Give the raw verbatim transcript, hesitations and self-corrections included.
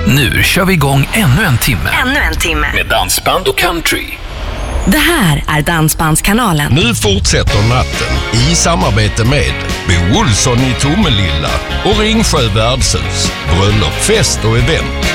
Nu kör vi igång ännu en timme. Ännu en timme. Med dansband och country. Det här är Dansbandskanalen. Nu fortsätter natten i samarbete med Bo Olsson i Tomelilla och Ringsjö värdshus. Bröllop, fest och event.